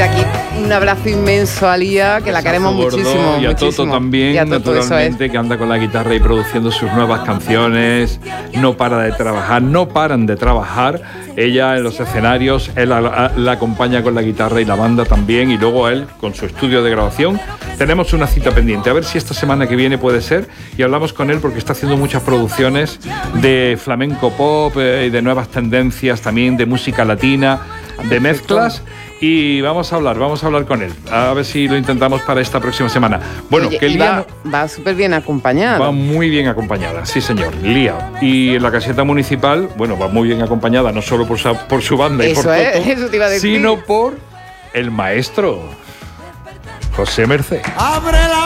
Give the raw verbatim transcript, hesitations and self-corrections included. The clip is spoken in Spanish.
aquí un abrazo inmenso a Lía, que la queremos muchísimo. Y a muchísimo. Toto también, y a Toto, naturalmente, que anda con la guitarra y produciendo sus nuevas canciones. No para de trabajar, no paran de trabajar. Ella en los escenarios, él la, la acompaña con la guitarra y la banda también, y luego él con su estudio de grabación. Tenemos una cita pendiente, a ver si esta semana que viene puede ser, y hablamos con él porque está haciendo muchas producciones de flamenco pop eh, y de nuevas tendencias también, de música latina, de mezclas. Y vamos a hablar, vamos a hablar con él, a ver si lo intentamos para esta próxima semana. Bueno, Oye, que Lía va, va súper bien acompañada. Va muy bien acompañada, sí señor, Lía. Y en la caseta municipal, bueno, va muy bien acompañada, no solo por su, por su banda eso y por es, Toto, eso te iba a decir. sino por el maestro José Mercé. Abre la